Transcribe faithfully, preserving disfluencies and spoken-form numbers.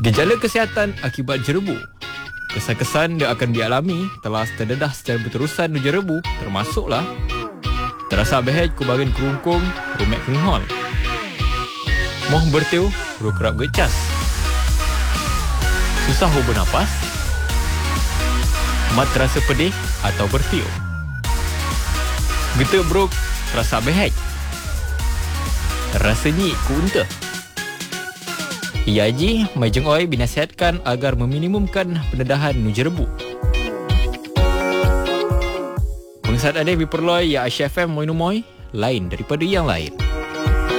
Gejala kesihatan akibat jerebu. Kesan-kesan yang akan dialami telah terdedah secara berterusan di jerebu termasuklah terasa behej kubagian kerungkung, rumek kenghol, moh bertiu, ru kerap gecas, susah hubung nafas, mat terasa pedih atau bertiu, getah beruk, terasa behej, rasa nyik ku unta. Ia ji, Majeng Oi binasihatkan agar meminimumkan pendedahan nu jerebu. Pengesat ada diperloi ya Asia F M Moinumoi, lain daripada yang lain.